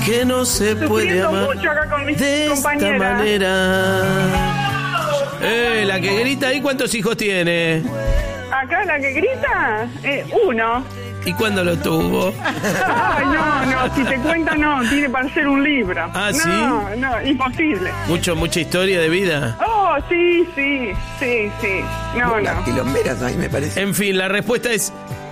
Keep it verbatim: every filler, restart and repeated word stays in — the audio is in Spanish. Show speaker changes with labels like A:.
A: que no se puede amar
B: mucho acá con mis
A: de esta
B: compañeras.
A: manera. Eh, la que grita ahí, ¿cuántos hijos tiene?
B: Acá la que grita, eh, uno.
A: ¿Y cuándo lo tuvo?
B: Ay, no, no, si te cuenta no, tiene para ser un libro.
A: Ah,
B: no,
A: ¿sí?
B: No, no, imposible.
A: Mucho, mucha historia de vida.
B: Oh, sí, sí, sí, sí. No,
C: Las
B: no.
C: quilomberas, a mí me parece.
A: En fin, la respuesta es